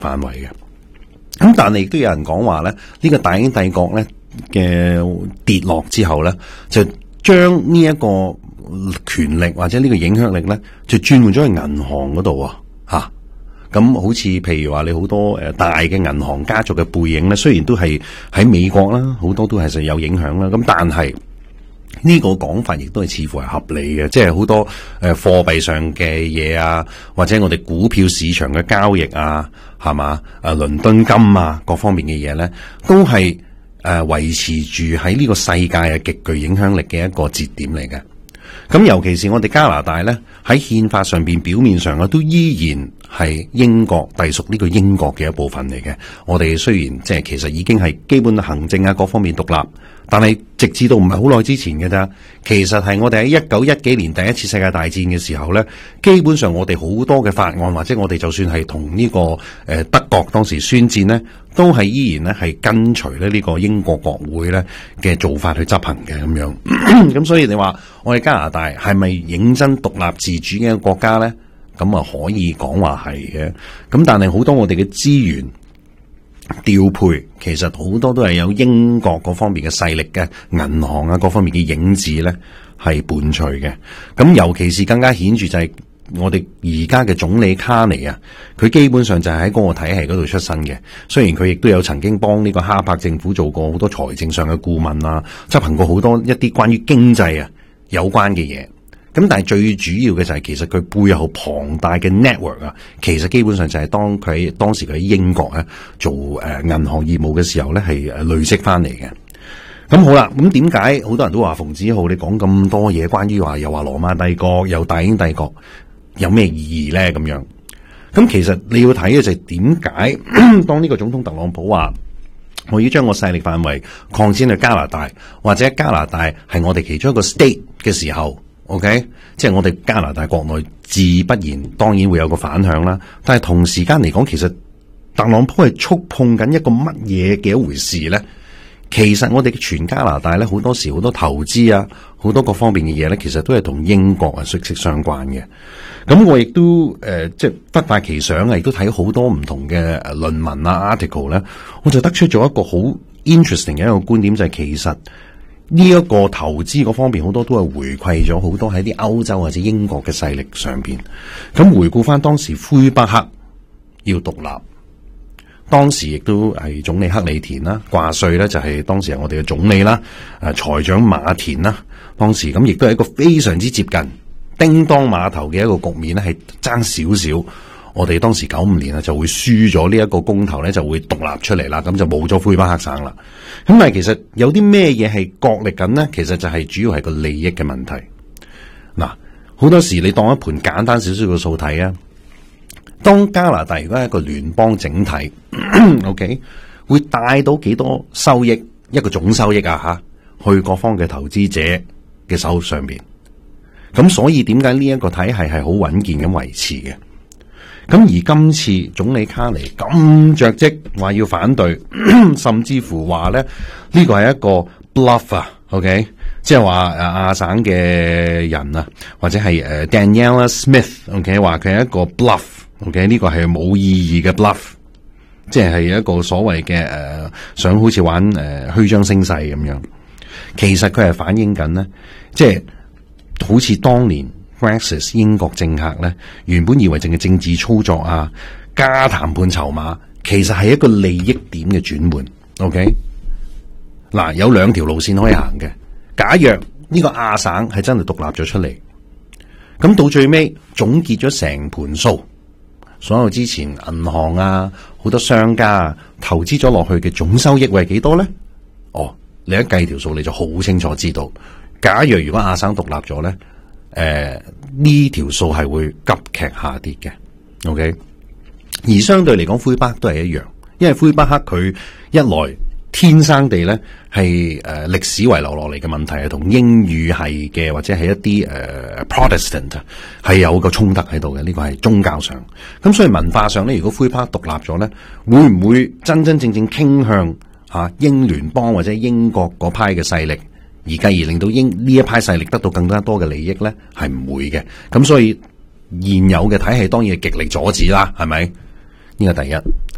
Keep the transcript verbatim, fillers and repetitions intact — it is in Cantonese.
範圍嘅。咁但係亦都有人講話咧，呢個大英帝國咧嘅跌落之後咧，就將呢一個權力或者呢個影響力咧，就轉換咗去銀行嗰度啊，吓。咁好似譬如話你好多誒大嘅銀行家族嘅背影咧，雖然都係喺美國啦，好多都係實有影響啦。咁但係呢個講法亦都係似乎係合理嘅，即係好多誒貨幣上嘅嘢啊，或者我哋股票市場嘅交易啊，係嘛？誒倫敦金啊，各方面嘅嘢咧，都係誒維持住喺呢個世界嘅極具影響力嘅一個節點嚟嘅。咁尤其是我哋加拿大咧，喺憲法上邊表面上啊，都依然係英國隸屬呢個英國嘅一部分嚟嘅。我哋雖然即係其實已經係基本行政啊各方面獨立，但係直至到唔係好耐之前嘅咋，其實係我哋喺一九一幾年第一次世界大戰嘅時候咧，基本上我哋好多嘅法案或者我哋就算係同呢個誒德國當時宣戰咧，都係依然咧係跟隨咧呢個英國國會咧嘅做法去執行嘅咁樣。咁所以你話我哋加拿大係咪認真獨立自主嘅一個國家咧？咁啊可以講話係嘅。咁但係好多我哋嘅資源調配，其實好多都係有英國嗰方面嘅勢力嘅銀行啊，各方面嘅影子咧係伴隨嘅。咁尤其是更加顯著就係我哋而家嘅總理卡尼啊，佢基本上就係喺嗰個體系嗰度出身嘅。雖然佢亦都有曾經幫呢個哈柏政府做過好多財政上嘅顧問啊，執行過好多一啲關於經濟啊有關嘅嘢。咁但係最主要嘅就係其實佢背後龐大嘅 network 啊，其實基本上就係當佢喺當時佢喺英國咧做誒銀行業務嘅時候咧係誒累積翻嚟嘅。咁好啦，咁點解好多人都話馮梓浩你講咁多嘢，關於話又話羅馬帝國又大英帝國有咩意義咧？咁樣咁其實你要睇嘅就係點解當呢個總統特朗普話我要將個勢力範圍擴展去加拿大，或者加拿大係我哋其中一個 state 嘅時候。OK， 即係我哋加拿大國內自不然當然會有個反響啦，但係同時間嚟講，其實特朗普係觸碰緊一個乜嘢嘅一回事咧？其實我哋全加拿大咧，好多時好多投資啊，好多各方面嘅嘢咧，其實都係同英國啊息息相關嘅。咁我亦都誒、呃，即係不發奇想啊，亦都睇好多唔同嘅論文啊 article 咧，我就得出咗一個好 interesting 嘅一個觀點，就係、是、其實。呢一個投資嗰方面好多都係回饋咗好多喺啲歐洲或者英國嘅勢力上邊。咁回顧翻當時魁北克要獨立，當時亦都係總理克里田啦，掛帥咧就係當時係我哋嘅總理啦，誒財長馬田啦，當時咁亦都係一個非常之接近叮當碼頭嘅一個局面咧，係爭少少。我哋當時九五年啊，就會輸咗呢一個公投咧，就會獨立出嚟啦，咁就冇咗魁北克省啦。咁但係其實有啲咩嘢係角力緊呢？其實就係主要係個利益嘅問題。嗱，好多時你當一盤簡單少少嘅數睇啊，當加拿大如果係一個聯邦整體，OK， 會帶到幾多收益？一個總收益啊吓，去各方嘅投資者嘅手上邊。咁所以點解呢一個體系係好穩健咁維持嘅？咁而今次總理卡尼咁着跡話要反對，甚至乎話咧呢個係一個 bluff 啊 ，OK， 即係話誒亞省嘅人啊，或者係誒 Daniela Smith，OK， 話佢係一個 bluff，OK， 呢個係冇意義嘅 bluff， 即係一個所謂嘅誒想好似玩誒虛張聲勢咁樣。其實佢係反映緊咧，即係好似當年。Brexit 英國政客咧，原本以為淨係政治操作啊，加談判籌碼，其實係一個利益點嘅轉換。OK，嗱有兩條路線可以行嘅。假若呢個亞省係真係獨立咗出嚟，咁到最尾總結咗成盤數，所有之前銀行啊、好多商家啊投資咗落去嘅總收益會係幾多咧？哦，你一計條數你就好清楚知道。假若如果亞省獨立咗咧，誒，呢條數係會急劇下跌嘅 ，OK。而相對嚟講，魁北克都係一樣，因為魁北克佢一來天生地咧係誒歷史遺留落嚟嘅問題係同英語系嘅或者係一啲誒、呃、Protestant 係有個衝突喺度嘅，呢、這個係宗教上。咁所以文化上咧，如果魁北克獨立咗咧，會唔會真真正正傾向吓、啊、英聯邦或者英國嗰派嘅勢力？而繼而令到英呢一派勢力得到更加多嘅利益咧，係唔會嘅。咁所以現有嘅體系當然係極力阻止啦，係咪？呢個第一。